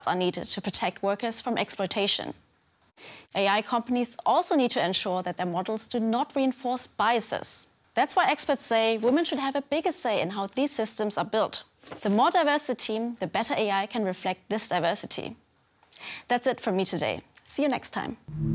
are needed to protect workers from exploitation. AI companies also need to ensure that their models do not reinforce biases. That's why experts say women should have a bigger say in how these systems are built. The more diverse the team, the better AI can reflect this diversity. That's it from me today. See you next time.